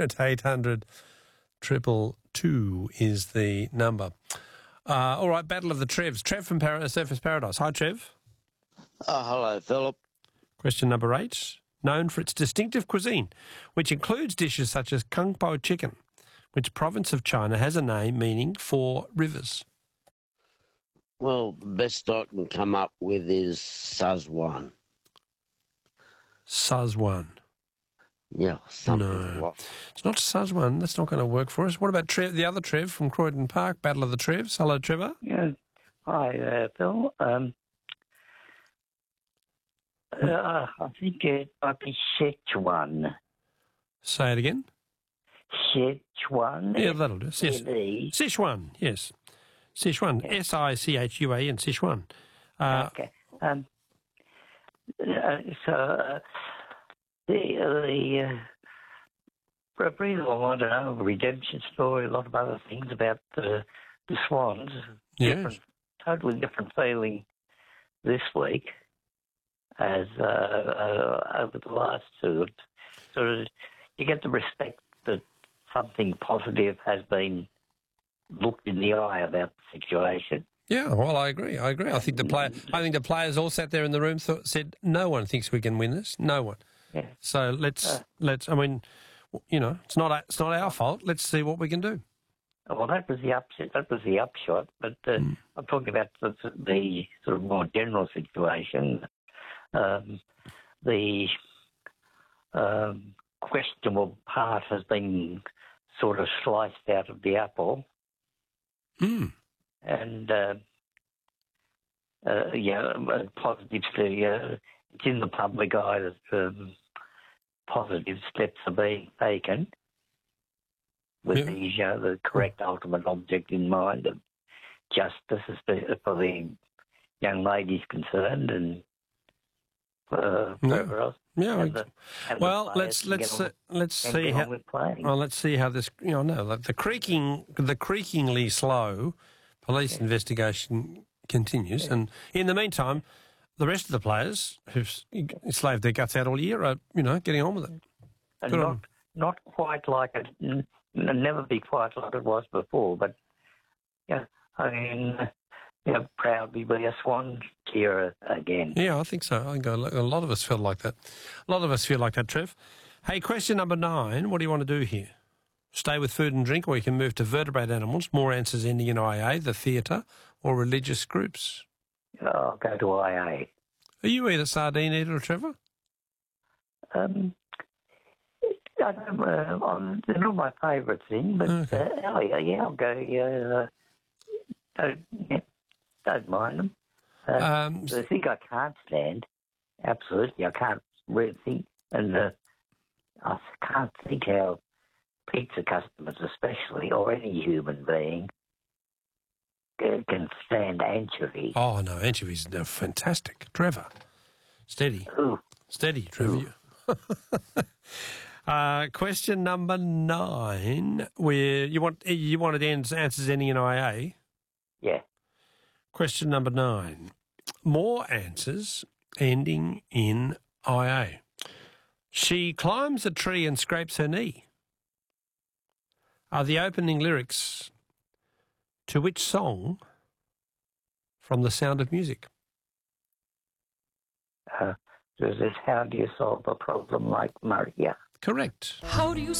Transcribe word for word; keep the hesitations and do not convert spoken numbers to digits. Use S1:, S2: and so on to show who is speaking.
S1: hundred eight hundred triple two is the number. Uh, all right, Battle of the Trevs. Trev from Par- Surfers Paradise. Hi, Trev.
S2: Oh, hello, Philip.
S1: Question number eight. Known for its distinctive cuisine, which includes dishes such as kung pao chicken, which province of China has a name meaning four rivers?
S2: Well, the best I can come up with is Szechuan.
S1: Szechuan.
S2: Yeah, something
S1: No.
S2: like
S1: It's not Szechuan. That's not going to work for us. What about Trev, the other Trev from Croydon Park, Battle of the Trevs? Hello, Trevor.
S3: Yeah. Hi, uh, Phil. Um, uh, I think it might be Sichuan.
S1: Say it again.
S3: Sichuan.
S1: Yeah, that'll do. Yes.
S3: S-I-C-H-U-A-N,
S1: Sichuan, yes. Sichuan,
S3: Yeah.
S1: S I C H U A N, Sichuan. Uh,
S3: Okay. Um, uh, so, uh, the, the uh, reason I want to know, a redemption story, a lot of other things about the, the Swans.
S1: Yes.
S3: Different, totally different feeling this week as uh, uh, over the last two. So you get the respect that something positive has been looked in the eye about the situation.
S1: yeah, well, I agree. I agree. I think the player. I think the players all sat there in the room, thought, said, "No one thinks we can win this. No one."
S3: Yeah.
S1: So let's
S3: Uh.
S1: let's. I mean, you know, it's not it's not our fault. Let's see what we can do.
S3: Well, that was the upset. That was the upshot. But uh,
S1: Mm.
S3: I'm talking about the, the sort of more general situation. Um, the um, questionable part has been sort of sliced out of the apple,
S1: Mm.
S3: and uh, uh, yeah, uh, positive. Uh, it's in the public eye that um, positive steps are being taken with
S1: Yeah.
S3: these, you know, the correct ultimate object in mind of justice for the young ladies concerned and uh,
S1: Yeah.
S3: whoever else.
S1: Yeah.
S3: And
S1: I-
S3: the- and the
S1: well,
S3: players
S1: let's
S3: can
S1: let's
S3: get on-
S1: uh, let's
S3: can
S1: see
S3: get
S1: how.
S3: on with playing.
S1: Well, let's see how this. You know, no, like the creaking, the creakingly slow police
S3: Yeah.
S1: investigation continues, and in the meantime, the rest of the players who've slaved their guts out all year are, you know, getting on with it.
S3: And
S1: Good on
S3: not not quite like it, n- n- never be quite like it was before. But yeah, I mean, you know, proudly be a Swan cheerer again.
S1: Yeah, I think so. I think a lo- a lot of us feel like that. A lot of us feel like that, Trev. Hey, question number nine. What do you want to do here? Stay with food and drink, or you can move to vertebrate animals. More answers ending in I A, the theatre, or religious groups.
S3: I'll go to I A.
S1: Are you either sardine eater or Trevor?
S3: Um, I don't, uh, um, they're not my favourite thing, but
S1: Okay.
S3: uh, oh, yeah, yeah, I'll go. Yeah, uh, don't, yeah, don't mind them. Uh,
S1: Um,
S3: the thing I can't stand, absolutely, I can't really think, and uh, I can't think how pizza customers, especially, or any human being, uh, can stand anchovy.
S1: oh, no, anchovies are fantastic. Trevor, steady.
S3: Ooh,
S1: Steady, Trevor. uh, question number nine. Where you want you wanted ans- answers ending in I A.
S3: yeah.
S1: Question number nine. More answers ending in I A. She climbs a tree and scrapes her knee. Are the opening lyrics to which song from The Sound of Music?
S3: Uh, this is how do you solve a problem like Maria?
S1: Correct.
S4: How do you